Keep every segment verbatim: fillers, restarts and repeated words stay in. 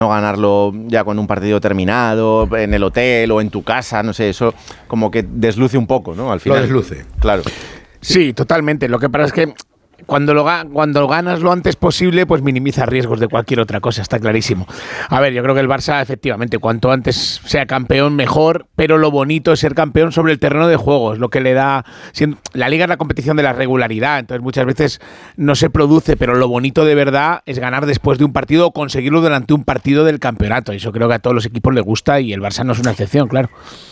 no ganarlo ya con un partido terminado, en el hotel o en tu casa, no sé, eso como que desluce un poco, ¿no? Al final. Lo desluce. Claro. Sí, sí, totalmente. Lo que pasa es que Cuando lo, cuando ganas lo antes posible, pues minimiza riesgos de cualquier otra cosa, está clarísimo. A ver, yo creo que el Barça, efectivamente, cuanto antes sea campeón, mejor, pero lo bonito es ser campeón sobre el terreno de juego, es lo que le da... La Liga es la competición de la regularidad, entonces muchas veces no se produce, pero lo bonito de verdad es ganar después de un partido o conseguirlo durante un partido del campeonato. Eso creo que a todos los equipos les gusta y el Barça no es una excepción, claro.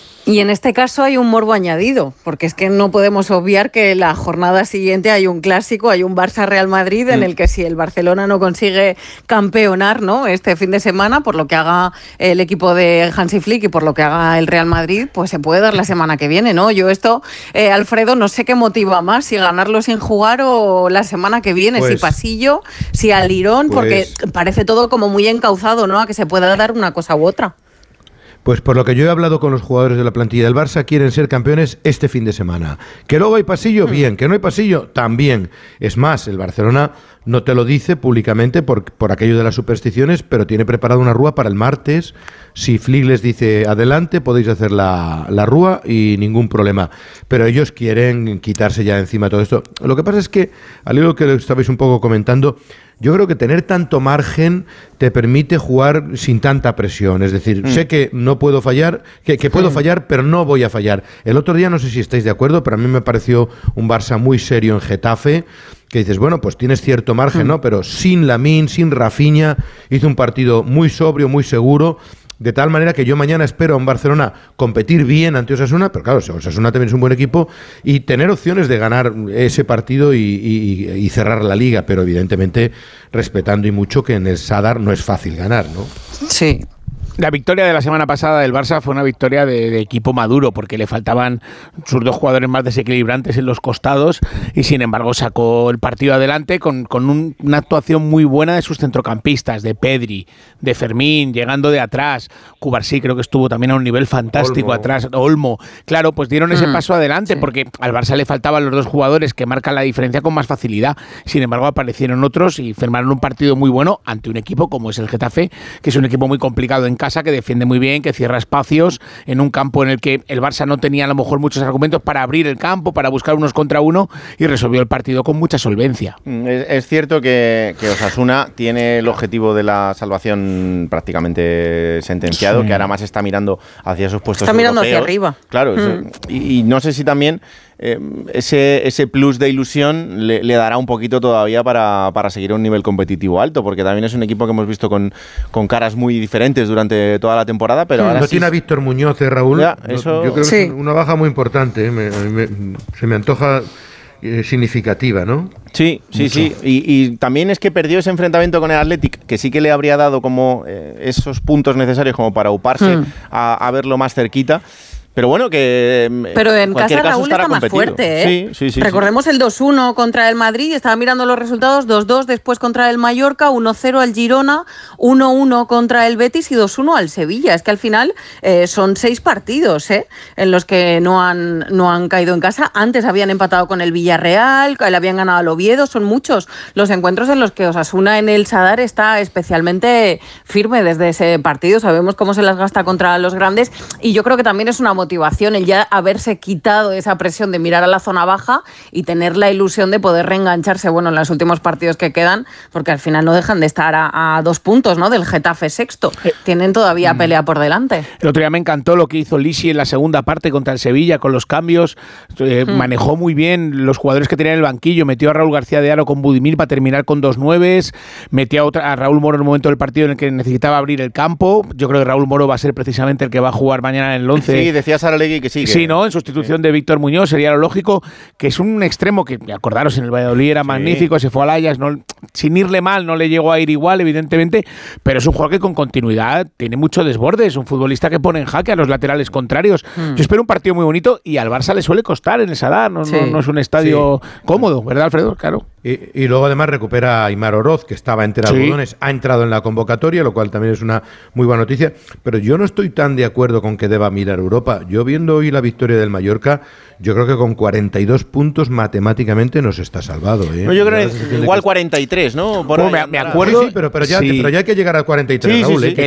Y en este caso hay un morbo añadido, porque es que no podemos obviar que la jornada siguiente hay un clásico, hay un Barça-Real Madrid en el que si el Barcelona no consigue campeonar, ¿no?, este fin de semana, por lo que haga el equipo de Hansi Flick y por lo que haga el Real Madrid, pues se puede dar la semana que viene, ¿no? Yo esto, eh, Alfredo, no sé qué motiva más, si ganarlo sin jugar o la semana que viene, pues, si pasillo, si al Lirón, pues, porque parece todo como muy encauzado, ¿no?, a que se pueda dar una cosa u otra. Pues por lo que yo he hablado con los jugadores de la plantilla del Barça, quieren ser campeones este fin de semana. Que luego hay pasillo, bien. Que no hay pasillo, también. Es más, el Barcelona no te lo dice públicamente por, por aquello de las supersticiones, pero tiene preparada una rúa para el martes. Si Flick les dice adelante, podéis hacer la, la rúa y ningún problema. Pero ellos quieren quitarse ya encima todo esto. Lo que pasa es que, al hilo que estabais un poco comentando, yo creo que tener tanto margen te permite jugar sin tanta presión. Es decir, mm. sé que no puedo fallar, que, que puedo mm. fallar, pero no voy a fallar. El otro día, no sé si estáis de acuerdo, pero a mí me pareció un Barça muy serio en Getafe, que dices, bueno, pues tienes cierto margen, mm. ¿no? Pero sin Lamine, sin Rafinha, hizo un partido muy sobrio, muy seguro. De tal manera que yo mañana espero a un Barcelona competir bien ante Osasuna, pero claro, Osasuna también es un buen equipo, y tener opciones de ganar ese partido y, y, y cerrar la Liga, pero evidentemente respetando y mucho que en el Sadar no es fácil ganar, ¿no? Sí. La victoria de la semana pasada del Barça fue una victoria de, de equipo maduro, porque le faltaban sus dos jugadores más desequilibrantes en los costados y sin embargo sacó el partido adelante con, con un, una actuación muy buena de sus centrocampistas, de Pedri, de Fermín, llegando de atrás. Cubarsí creo que estuvo también a un nivel fantástico Olmo. atrás, Olmo. Claro, pues dieron ese mm, paso adelante sí. porque al Barça le faltaban los dos jugadores que marcan la diferencia con más facilidad. Sin embargo, aparecieron otros y firmaron un partido muy bueno ante un equipo como es el Getafe, que es un equipo muy complicado en casa, que defiende muy bien, que cierra espacios en un campo en el que el Barça no tenía a lo mejor muchos argumentos para abrir el campo, para buscar unos contra uno, y resolvió el partido con mucha solvencia. Es, es cierto que, que Osasuna tiene el objetivo de la salvación prácticamente sentenciado, sí. que ahora más está mirando hacia esos puestos está europeos. Está mirando hacia arriba. Claro, mm. eso, y, y no sé si también Eh, ese, ese plus de ilusión le, le dará un poquito todavía para, para seguir a un nivel competitivo alto, porque también es un equipo que hemos visto con, con caras muy diferentes durante toda la temporada, pero sí, ahora no sí tiene a Víctor Muñoz, ¿eh, Raúl? Ya, eso... Yo creo sí. que es una baja muy importante, ¿eh? me, me, se me antoja eh, significativa, ¿no? Sí, sí, Mucho. sí. Y, y también es que perdió ese enfrentamiento con el Athletic, que sí que le habría dado como eh, esos puntos necesarios como para uparse hmm. a, a verlo más cerquita. Pero bueno, que Pero en casa caso Raúl está más fuerte, ¿eh? Sí, sí, sí, Recordemos sí. el dos uno contra el Madrid, estaba mirando los resultados, dos dos después contra el Mallorca, uno cero al Girona, uno uno contra el Betis y dos uno al Sevilla. Es que al final eh, son seis partidos, ¿eh?, en los que no han, no han caído en casa. Antes habían empatado con el Villarreal, le habían ganado al Oviedo, son muchos los encuentros en los que Osasuna en el Sadar está especialmente firme desde ese partido. Sabemos cómo se las gasta contra los grandes y yo creo que también es una motivación el ya haberse quitado esa presión de mirar a la zona baja y tener la ilusión de poder reengancharse, bueno, en los últimos partidos que quedan, porque al final no dejan de estar a, a dos puntos, ¿no?, del Getafe sexto. Tienen todavía pelea por delante. El otro día me encantó lo que hizo Lisi en la segunda parte contra el Sevilla con los cambios, eh, mm. manejó muy bien los jugadores que tenía en el banquillo, metió a Raúl García de Aro con Budimir para terminar con dos nueves, metió a, otra, a Raúl Moro en el momento del partido en el que necesitaba abrir el campo. Yo creo que Raúl Moro va a ser precisamente el que va a jugar mañana en el once. Sí, decía Saralegui que sí. Que... Sí, ¿no? En sustitución sí. de Víctor Muñoz, sería lo lógico, que es un extremo que, acordaros, en el Valladolid era sí. magnífico, se fue al Ajax, no, sin irle mal, no le llegó a ir igual, evidentemente, pero es un jugador que con continuidad tiene mucho desborde, es un futbolista que pone en jaque a los laterales contrarios. Mm. Yo espero un partido muy bonito y al Barça le suele costar en el Sadar, no, sí. no, no es un estadio sí. cómodo, ¿verdad, Alfredo? Claro. Y, y luego además recupera a Aimar Oroz, que estaba entre sí. algodones, ha entrado en la convocatoria, lo cual también es una muy buena noticia, pero yo no estoy tan de acuerdo con que deba mirar Europa. Yo viendo hoy la victoria del Mallorca, yo creo que con cuarenta y dos puntos matemáticamente nos está salvado, ¿eh? No, yo creo que igual cuarenta y tres, ¿no? Por ahí, me, me acuerdo. Sí, sí, pero, pero, ya, sí. pero ya hay que llegar al cuarenta y tres, sí, Raúl, sí, ¿eh? sí. Que